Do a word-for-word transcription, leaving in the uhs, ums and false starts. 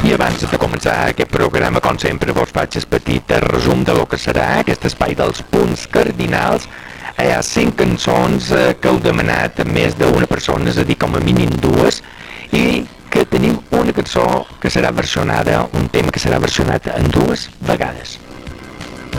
I abans de començar aquest programa, com sempre, vos faig el petit resum de lo que serà aquest espai dels punts cardinals. Hi ha cinc cançons eh, que heu demanat a més d'una persona, és a dir, com a mínim dues, i que tenim una cançó que serà versionada, un tema que serà versionat en dues vegades.